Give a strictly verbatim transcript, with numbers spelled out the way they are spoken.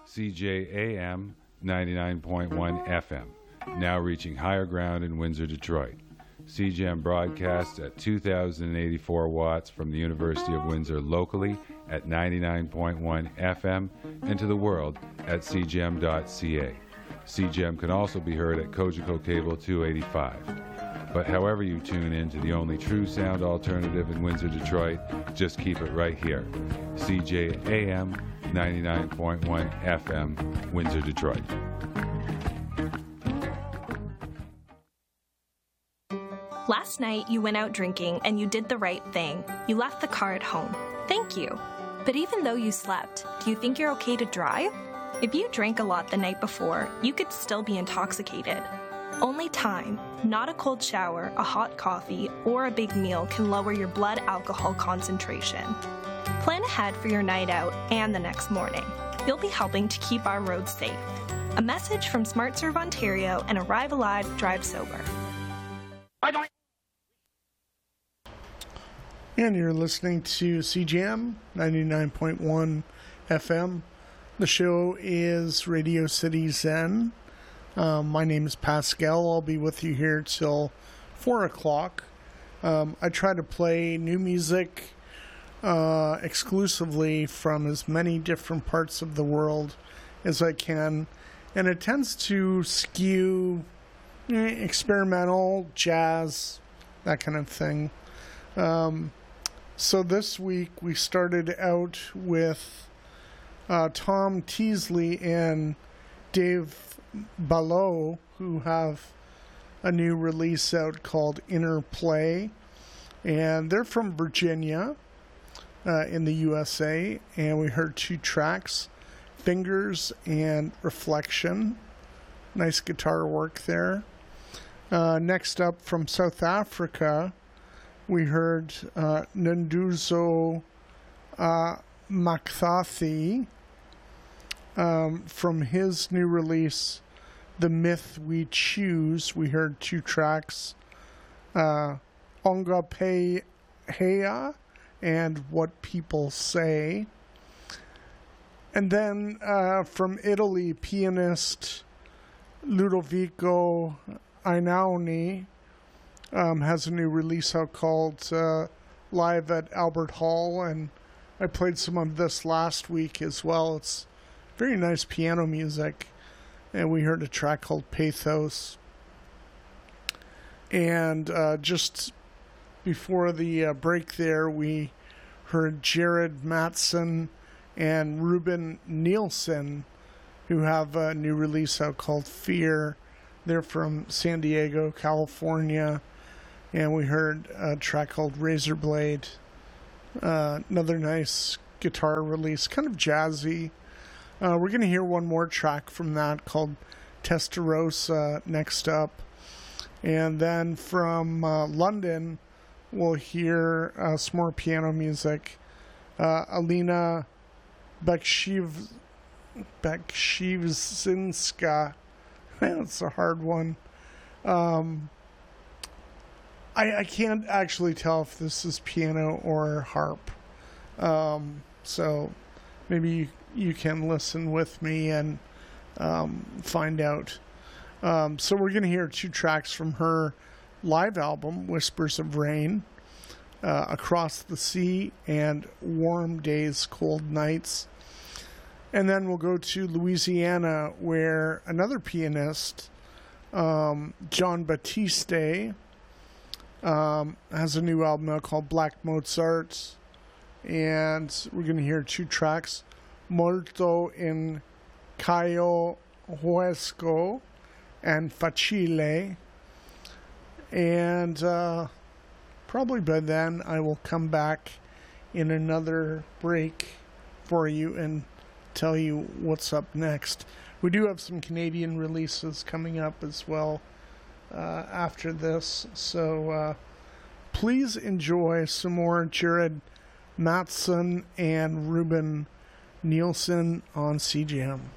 C J A M ninety-nine point one F M, now reaching higher ground in Windsor, Detroit. C J M broadcasts at two thousand eighty-four watts from the University of Windsor locally at ninety-nine point one F M and to the world at c g m dot c a. C G M can also be heard at Cogeco Cable two eighty-five. But however you tune in to the only true sound alternative in Windsor, Detroit, just keep it right here. C J A M ninety-nine point one F M, Windsor, Detroit. Last night, you went out drinking and you did the right thing. You left the car at home. Thank you. But even though you slept, do you think you're okay to drive? If you drank a lot the night before, you could still be intoxicated. Only time, not a cold shower, a hot coffee, or a big meal can lower your blood alcohol concentration. Plan ahead for your night out and the next morning. You'll be helping to keep our roads safe. A message from SmartServe Ontario and Arrive Alive, Drive Sober. And you're listening to C G M ninety-nine point one F M. The show is Radio City Zen. Um, my name is Pascal. I'll be with you here till four o'clock. Um, I try to play new music uh, exclusively from as many different parts of the world as I can. And it tends to skew eh, experimental, jazz, that kind of thing. Um, so this week we started out with uh, Tom Teasley and Dave Ballot, who have a new release out called Inner Play, and they're from Virginia uh, in the U S A, and we heard two tracks, Fingers and Reflection. Nice guitar work there. Uh, next up from South Africa, we heard uh, Nduzo uh, Makthathi um, from his new release, The Myth We Choose. We heard two tracks, uh, Onga Pe Hea and What People Say. And then uh, from Italy, pianist Ludovico Einaudi um, has a new release out called uh, Live at Albert Hall, and I played some of this last week as well. It's very nice piano music. And we heard a track called Pathos. And uh, just before the uh, break there, we heard Jared Matson and Ruben Nielsen, who have a new release out called Fear. They're from San Diego, California. And we heard a track called Razorblade. Uh, another nice guitar release, kind of jazzy. Uh, we're going to hear one more track from that called Testarossa next up. And then from uh, London, we'll hear uh, some more piano music. Uh, Alina Bekshiv, Bekshivzinska. That's a hard one. Um, I, I can't actually tell if this is piano or harp. Um, so maybe you you can listen with me and um, find out. Um, so we're going to hear two tracks from her live album, Whispers of Rain, uh, Across the Sea, and Warm Days, Cold Nights. And then we'll go to Louisiana, where another pianist, um, John Batiste, um, has a new album out called Black Mozart. And we're going to hear two tracks, Molto in Caio Huesco and Facile. And uh, probably by then I will come back in another break for you and tell you what's up next. We do have some Canadian releases coming up as well uh, after this. So uh, please enjoy some more Jared Matson and Ruben Nielsen on C G M.